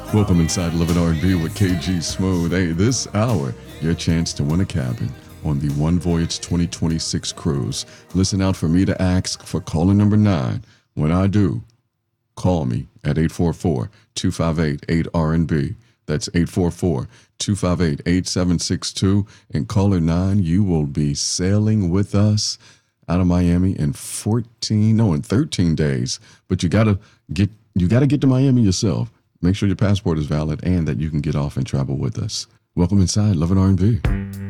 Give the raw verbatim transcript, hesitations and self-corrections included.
Welcome inside Love and R and B with K G Smooth. Hey, this hour, your chance to win a cabin on the One Voyage twenty twenty-six cruise. Listen out for me to ask for caller number nine. When I do, call me at eight four four, two five eight, eight R and B. That's eight four four, two five eight, eight seven six two. And caller nine, you will be sailing with us out of Miami in fourteen, no, in thirteen days. But you gotta get you gotta get to Miami yourself. Make sure your passport is valid and that you can get off and travel with us. Welcome inside Love and R and B.